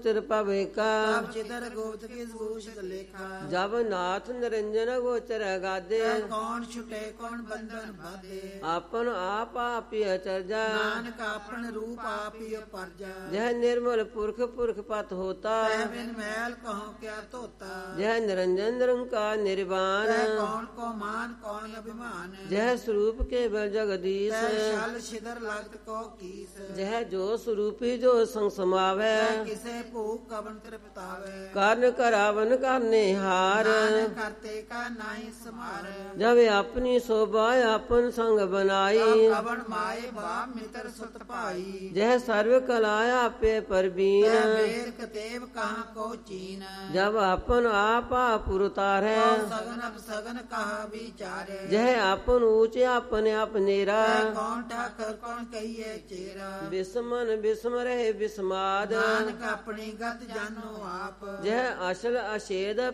गोचर पवेका तब चिदर गोप्त किस भूषित लेखा जब नाथ निरंजन गोचर गादे कौन छुटे कौन बंधन बाधे आपन आप आपी अचरजा नानक अपन रूप आपी परजा जह निर्मल पुरख पुरख पत होता बिन मैल कहो क्या तोता जह निरंजन निरंकार निर्वाण कौन को मान कौन अभिमान जह स्वरूप केवल जगदीश शल छिदर लगत को कीस जह जो स्वरूपी जो संग समावै किसे भूख कवन तृप्तावे कर्ण करावन करने हार करते का नाही समार जब अपनी शोभा अपन संग बनाई कवन माए बाप मित्र सुत पाई जह सर्व कलाया पे परबीन बेर कतेव कहाँ को चीन जब अपन आप पुरतार सगन अब सगन कहा विचार जह अपन ऊंचे अपने अपनेरा कौन ठाकर कौन कहिए चेरा विस्मन विस्म रहे विस्माद नानक अपनी गत जानो आप जह असल अशेद